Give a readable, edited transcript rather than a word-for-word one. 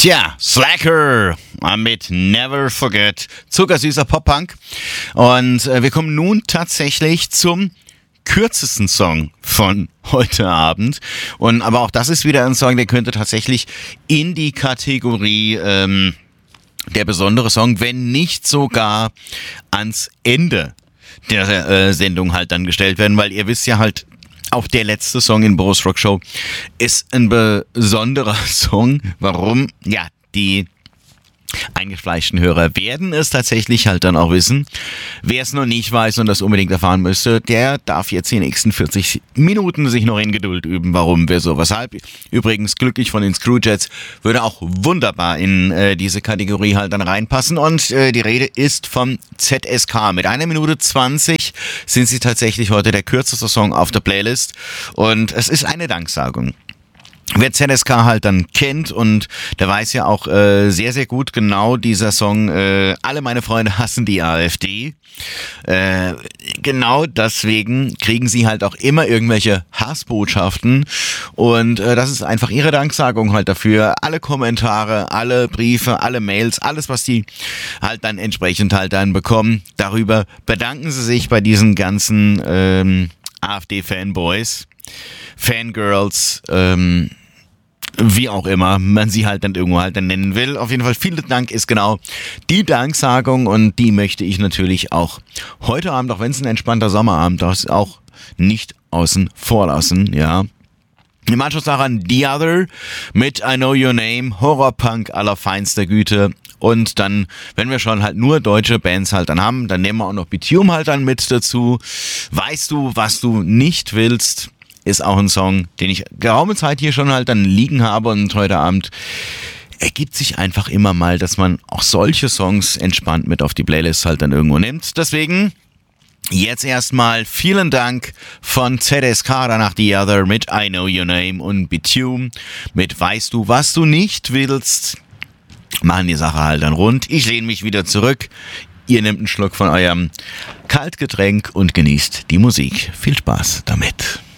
Tja, Slacker mit Never Forget, zuckersüßer Pop-Punk. Und wir kommen nun tatsächlich zum kürzesten Song von heute Abend. Und aber auch das ist wieder ein Song, der könnte tatsächlich in die Kategorie der besondere Song, wenn nicht sogar ans Ende der Sendung halt dann gestellt werden, weil ihr wisst ja halt, auch der letzte Song in Boris Rock Show ist ein besonderer Song. Warum? Ja, die eingefleischten Hörer werden es tatsächlich halt dann auch wissen. Wer es noch nicht weiß und das unbedingt erfahren müsste, der darf jetzt die nächsten 40 Minuten sich noch in Geduld üben. Warum, wieso, weshalb. Übrigens, Glücklich von den Screwjets würde auch wunderbar in diese Kategorie halt dann reinpassen. Und die Rede ist vom ZSK. Mit 1 Minute 20 sind sie tatsächlich heute der kürzeste Song auf der Playlist. Und es ist eine Danksagung. Wer ZSK halt dann kennt und der weiß ja auch sehr, sehr gut genau dieser Song, alle meine Freunde hassen die AfD. Genau deswegen kriegen sie halt auch immer irgendwelche Hassbotschaften und das ist einfach ihre Danksagung halt dafür. Alle Kommentare, alle Briefe, alle Mails, alles was die halt dann entsprechend halt dann bekommen, darüber bedanken sie sich bei diesen ganzen AfD-Fanboys, Fangirls, wie auch immer man sie halt dann irgendwo halt dann nennen will. Auf jeden Fall vielen Dank ist genau die Danksagung und die möchte ich natürlich auch heute Abend, auch wenn es ein entspannter Sommerabend ist, auch nicht außen vor lassen, ja. Im Anschluss daran The Other mit I Know Your Name, Horrorpunk allerfeinster Güte. Und dann, wenn wir schon halt nur deutsche Bands halt dann haben, dann nehmen wir auch noch Bitium halt dann mit dazu. Weißt du, was du nicht willst? Ist auch ein Song, den ich geraume Zeit hier schon halt dann liegen habe und heute Abend ergibt sich einfach immer mal, dass man auch solche Songs entspannt mit auf die Playlist halt dann irgendwo nimmt. Deswegen jetzt erstmal vielen Dank von ZSK, danach The Other mit I Know Your Name und Bitume mit Weißt du, was du nicht willst. Machen die Sache halt dann rund. Ich lehne mich wieder zurück. Ihr nehmt einen Schluck von eurem Kaltgetränk und genießt die Musik. Viel Spaß damit.